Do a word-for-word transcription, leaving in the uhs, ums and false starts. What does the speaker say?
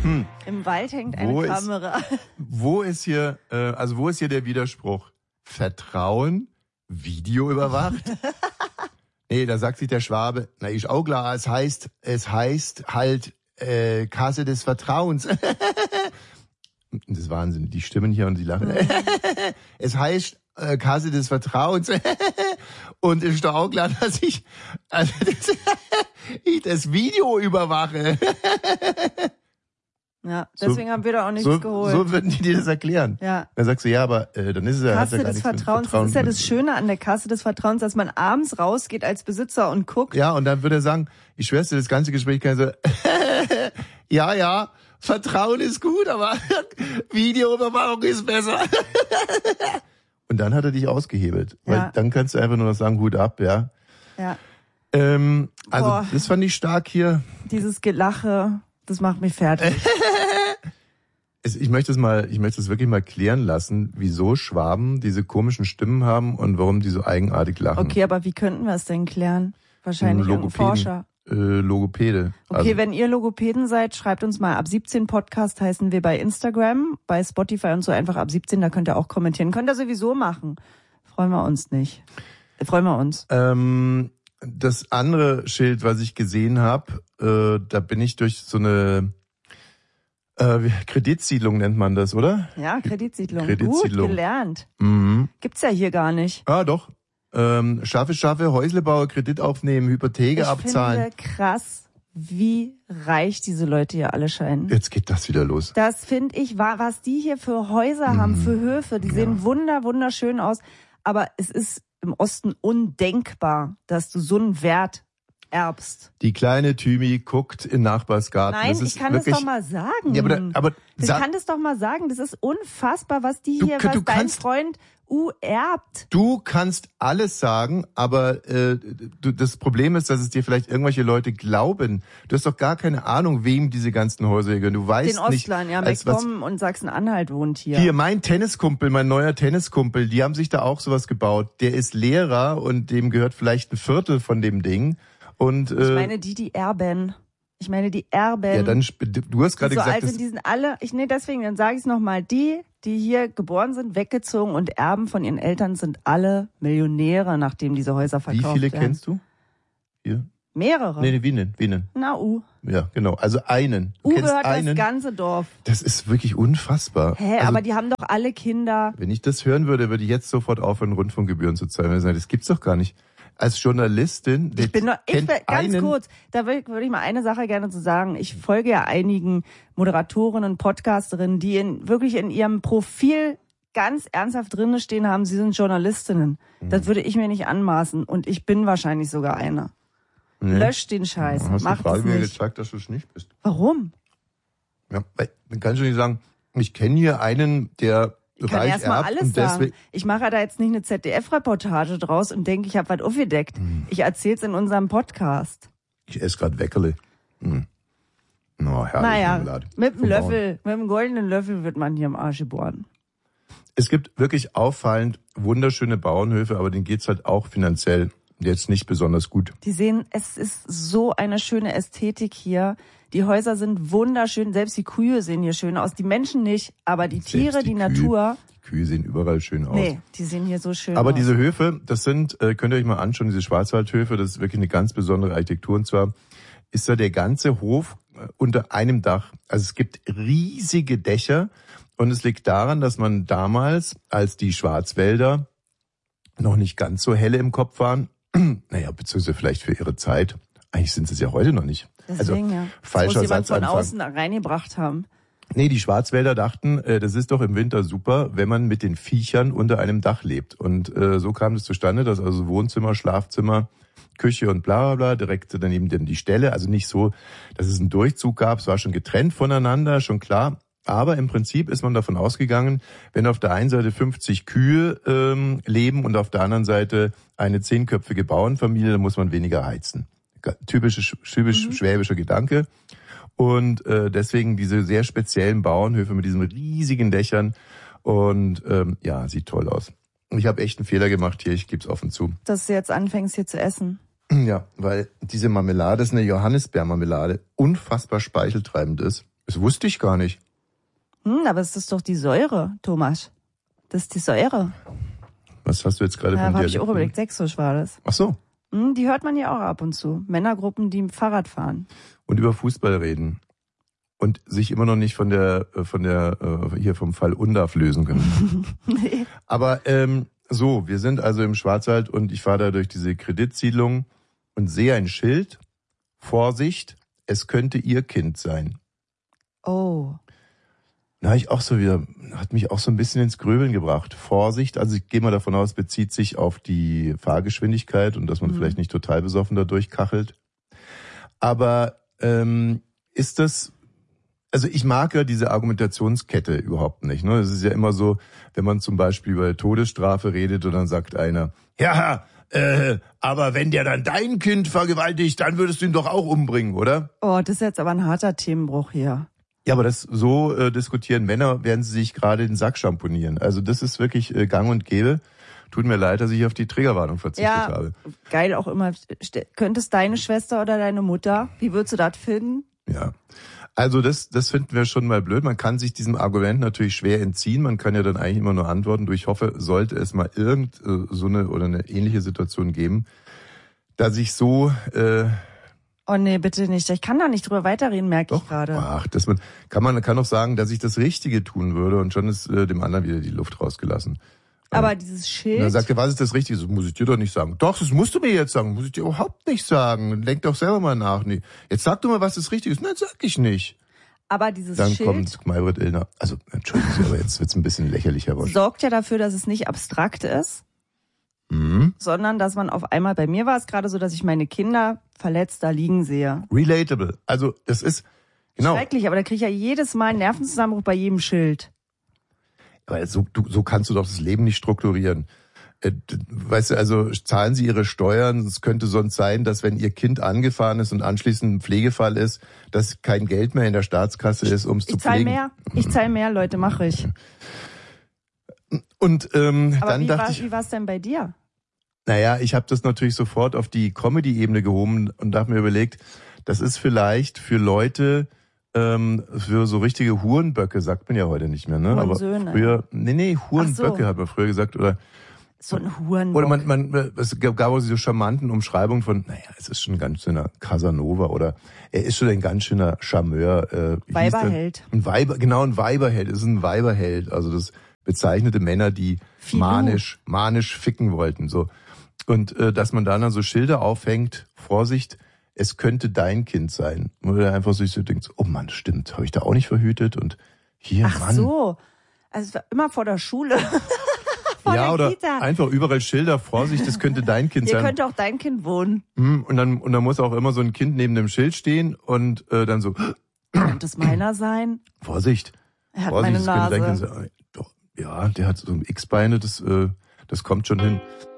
Hm. Im Wald hängt eine Wo Kamera. Ist, wo ist hier, äh, also wo ist hier der Widerspruch? Vertrauen, Video überwacht? Nee, da sagt sich der Schwabe, na ist auch klar, es heißt, es heißt halt äh, Kasse des Vertrauens. Das ist Wahnsinn, die stimmen hier und die lachen. Es heißt äh, Kasse des Vertrauens. Und es ist doch auch klar, dass ich, also das, ich das Video überwache. Ja, deswegen so, haben wir da auch nichts so, geholt. So würden die dir das erklären. Ja. Dann sagst du, ja, aber äh, dann ist es ja... Kasse ja gar des Vertrauens, das ist ja das Schöne an der Kasse des Vertrauens, dass man abends rausgeht als Besitzer und guckt. Ja, und dann würde er sagen, ich schwör's dir, das ganze Gespräch kann so, ja, ja, Vertrauen ist gut, aber Videoüberwachung ist besser. Und dann hat er dich ausgehebelt. Ja. Weil dann kannst du einfach nur noch sagen, Hut ab, ja. Ja. Ähm, also Boah. Das fand ich stark hier. Dieses Gelache, das macht mich fertig. Ich möchte es mal, ich möchte es wirklich mal klären lassen, wieso Schwaben diese komischen Stimmen haben und warum die so eigenartig lachen. Okay, aber wie könnten wir es denn klären? Wahrscheinlich ein Forscher. Äh, Logopäde. Okay, also, wenn ihr Logopäden seid, schreibt uns mal. Ab siebzehn Podcast heißen wir bei Instagram, bei Spotify und so einfach ab siebzehn, da könnt ihr auch kommentieren. Könnt ihr sowieso machen. Freuen wir uns nicht. Freuen wir uns. Ähm, das andere Schild, was ich gesehen habe, äh, da bin ich durch so eine Äh, Kreditsiedlung nennt man das, oder? Ja, Kreditsiedlung. Kreditsiedlung. Gut gelernt. Mhm. Gibt's ja hier gar nicht. Ah, doch. Ähm, schaffe, schaffe, Häuslebauer, Kredit aufnehmen, Hypotheke ich abzahlen. Ich finde krass, wie reich diese Leute hier alle scheinen. Jetzt geht das wieder los. Das finde ich, was die hier für Häuser mhm. haben, für Höfe, die ja. sehen wunder, wunderschön aus. Aber es ist im Osten undenkbar, dass du so einen Wert erbst. Die kleine Thymi guckt in Nachbarsgarten. Nein, das ist ich kann wirklich, das doch mal sagen. Ja, aber, aber ich sag, kann das doch mal sagen. Das ist unfassbar, was die du, hier, du was dein kannst, Freund U erbt. Du kannst alles sagen, aber äh, du, das Problem ist, dass es dir vielleicht irgendwelche Leute glauben. Du hast doch gar keine Ahnung, wem diese ganzen Häuser gehören. Du weißt Den nicht. Ostlern, ja, MacPom und Sachsen-Anhalt wohnt hier. Hier, mein Tenniskumpel, mein neuer Tenniskumpel, die haben sich da auch sowas gebaut. Der ist Lehrer und dem gehört vielleicht ein Viertel von dem Ding. Und, äh, ich meine die, die erben. Ich meine die erben. Ja, dann, du hast gerade so gesagt, also die sind alle, ich nee, deswegen, dann sage ich es nochmal, die, die hier geboren sind, weggezogen und erben von ihren Eltern, sind alle Millionäre, nachdem diese Häuser verkauft werden. Wie viele werden. Kennst du? Hier? Mehrere. Nee, nee, wie denn? Wie denn? Na, U. Ja, genau. Also einen. Du U kennst gehört einen. das ganze Dorf. Das ist wirklich unfassbar. Hä, also, aber die haben doch alle Kinder. Wenn ich das hören würde, würde ich jetzt sofort aufhören, Rundfunkgebühren zu zahlen. Das gibt's doch gar nicht. Als Journalistin, ich bin noch, ich bin, ganz einen, kurz, da würde würd ich mal eine Sache gerne zu sagen. Ich folge ja einigen Moderatorinnen und Podcasterinnen, die in, wirklich in ihrem Profil ganz ernsthaft drinne stehen haben, sie sind Journalistinnen. Mhm. Das würde ich mir nicht anmaßen und ich bin wahrscheinlich sogar eine. Nee. Lösch den Scheiß. Ja, hast Mach du gerade das mir nicht. gezeigt, dass du es nicht bist. Warum? Ja, weil, dann kannst du nicht sagen, ich kenne hier einen, der Ich kann erst mal alles sagen. Ich mache da jetzt nicht eine Z D F-Reportage draus und denke, ich habe was aufgedeckt. Hm. Ich erzähl's in unserem Podcast. Ich esse gerade Weckerle. Hm. No, herrlich. Naja, mit dem Löffel, mit dem goldenen Löffel wird man hier im Arsch geboren. Es gibt wirklich auffallend wunderschöne Bauernhöfe, aber denen geht's halt auch finanziell jetzt nicht besonders gut. Die sehen, es ist so eine schöne Ästhetik hier. Die Häuser sind wunderschön, selbst die Kühe sehen hier schön aus. Die Menschen nicht, aber die Tiere, die, die Natur. Die Kühe sehen überall schön aus. Nee, die sehen hier so schön aber aus. Aber diese Höfe, das sind, äh, könnt ihr euch mal anschauen, diese Schwarzwaldhöfe, das ist wirklich eine ganz besondere Architektur. Und zwar ist da der ganze Hof äh, unter einem Dach. Also es gibt riesige Dächer und es liegt daran, dass man damals, als die Schwarzwälder noch nicht ganz so helle im Kopf waren, naja, beziehungsweise vielleicht für ihre Zeit, eigentlich sind sie es ja heute noch nicht. Deswegen, also, ja. falscher muss jemand Satzanfang. von außen reingebracht haben. Nee, die Schwarzwälder dachten, äh, das ist doch im Winter super, wenn man mit den Viechern unter einem Dach lebt. Und äh, so kam es zustande, dass also Wohnzimmer, Schlafzimmer, Küche und bla bla bla, direkt daneben dann die Ställe. Also nicht so, dass es einen Durchzug gab, es war schon getrennt voneinander, schon klar. Aber im Prinzip ist man davon ausgegangen, wenn auf der einen Seite fünfzig Kühe ähm, leben und auf der anderen Seite eine zehnköpfige Bauernfamilie, dann muss man weniger heizen. Typische, typisch mhm. schwäbischer Gedanke. Und äh, deswegen diese sehr speziellen Bauernhöfe mit diesen riesigen Dächern. Und ähm, ja, sieht toll aus. Und ich habe echt einen Fehler gemacht hier, ich gebe es offen zu. Dass du jetzt anfängst hier zu essen. Ja, weil diese Marmelade ist eine Johannisbeermarmelade, unfassbar speicheltreibend ist. Das wusste ich gar nicht. Hm, aber es ist doch die Säure, Thomas. Das ist die Säure. Was hast du jetzt gerade Ja, von dir? habe ich auch überlegt, sächsisch war das. Ach so. Hm, die hört man ja auch ab und zu. Männergruppen, die Fahrrad fahren. Und über Fußball reden. Und sich immer noch nicht von der, von der, hier vom Fall Undarf lösen können. Nee. Aber ähm, so, wir sind also im Schwarzwald und ich fahre da durch diese Kreditsiedlung und sehe ein Schild. Vorsicht, es könnte Ihr Kind sein. Oh. Da habe ich auch so wieder, hat mich auch so ein bisschen ins Grübeln gebracht. Vorsicht, also ich gehe mal davon aus, bezieht sich auf die Fahrgeschwindigkeit und dass man mhm. vielleicht nicht total besoffen da durchkachelt. Aber ähm, ist das, also ich mag ja diese Argumentationskette überhaupt nicht. Ne? Es ist ja immer so, wenn man zum Beispiel über Todesstrafe redet und dann sagt einer, ja, äh, aber wenn der dann dein Kind vergewaltigt, dann würdest du ihn doch auch umbringen, oder? Oh, das ist jetzt aber ein harter Themenbruch hier. Ja, aber das so äh, diskutieren Männer, werden sie sich gerade den Sack schamponieren. Also das ist wirklich äh, gang und gäbe. Tut mir leid, dass ich auf die Triggerwarnung verzichtet ja, habe. Geil auch immer. Könnte es deine Schwester oder deine Mutter? Wie würdest du das finden? Ja, also das das finden wir schon mal blöd. Man kann sich diesem Argument natürlich schwer entziehen. Man kann ja dann eigentlich immer nur antworten. Du, ich hoffe, sollte es mal irgend äh, so eine oder eine ähnliche Situation geben, dass ich so... Äh, Oh nee, bitte nicht. Ich kann da nicht drüber weiterreden, merke ich gerade. Ach, das man kann man kann auch sagen, dass ich das Richtige tun würde und schon ist äh, dem anderen wieder die Luft rausgelassen. Aber ähm, dieses Schild. Und dann sagt er, was ist das Richtige? Das muss ich dir doch nicht sagen. Doch, das musst du mir jetzt sagen. Muss ich dir überhaupt nicht sagen. Denk doch selber mal nach. Nee. Jetzt sag du mal, was das Richtige ist. Nein, sag ich nicht. Aber dieses dann Schild. Dann kommt Maybrit Illner. Also entschuldigen Sie, aber jetzt wird's ein bisschen lächerlicher. Sorgt ja dafür, dass es nicht abstrakt ist. Mhm. Sondern, dass man auf einmal, bei mir war es gerade so, dass ich meine Kinder verletzt da liegen sehe. Relatable. Also, das ist, genau. Schrecklich, aber da kriege ich ja jedes Mal einen Nervenzusammenbruch bei jedem Schild. Aber so, du, so kannst du doch das Leben nicht strukturieren. Äh, weißt du, also zahlen Sie Ihre Steuern. Es könnte sonst sein, dass wenn Ihr Kind angefahren ist und anschließend ein Pflegefall ist, dass kein Geld mehr in der Staatskasse ist, um es zu pflegen. Ich zahle mehr, ich zahle mehr, Leute, mache ich. Und ähm, aber dann wie dachte war, ich, wie war es denn bei dir? Naja, ich habe das natürlich sofort auf die Comedy-Ebene gehoben und habe mir überlegt, das ist vielleicht für Leute, ähm, für so richtige Hurenböcke, sagt man ja heute nicht mehr, ne? Aber früher, nee, nee, Hurenböcke so. Hat man früher gesagt, oder so ein Hurenbock. Oder man, man, es gab auch so charmanten Umschreibungen von, naja, es ist schon ein ganz schöner Casanova oder er ist schon ein ganz schöner Charmeur. Äh, Weiberheld. Ein Weiber, genau, ein Weiberheld, es ist ein Weiberheld, also das bezeichnete Männer, die Filou. manisch, manisch ficken wollten, so. Und äh, dass man dann so Schilder aufhängt, Vorsicht, es könnte dein Kind sein. Und du einfach so denkst, oh Mann, stimmt, habe ich da auch nicht verhütet und hier, Ach Mann. so, also es war immer vor der Schule. vor ja, der oder Kita. Einfach überall Schilder, Vorsicht, das könnte dein Kind Hier sein. Hier könnte auch dein Kind wohnen. Und dann und dann muss auch immer so ein Kind neben dem Schild stehen und äh, dann so. Könnte es meiner sein? Vorsicht. Er hat Vorsicht, meine Nase. Kind sein. Doch, ja, der hat so X-Beine, das, äh, das kommt schon hin.